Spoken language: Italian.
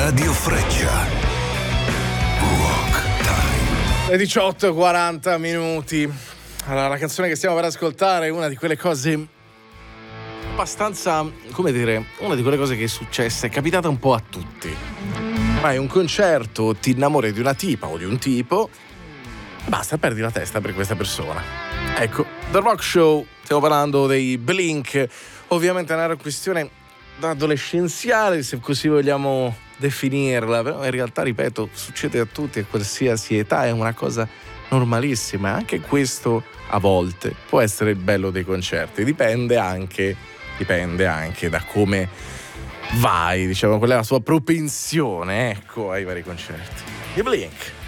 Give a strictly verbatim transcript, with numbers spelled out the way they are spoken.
Radio Freccia. Rock Time. Le diciotto e quaranta minuti. Allora, la canzone che stiamo per ascoltare è una di quelle cose abbastanza, come dire, una di quelle cose che è successa, è capitata un po' a tutti. Vai a un concerto, ti innamori di una tipa o di un tipo, basta, perdi la testa per questa persona. Ecco, The Rock Show, stiamo parlando dei Blink, ovviamente è una questione adolescenziale, se così vogliamo definirla, però in realtà, ripeto, succede a tutti a qualsiasi età, è una cosa normalissima. Anche questo a volte può essere il bello dei concerti, dipende anche dipende anche da come vai, diciamo, qual è la sua propensione, ecco, ai vari concerti. I Blink.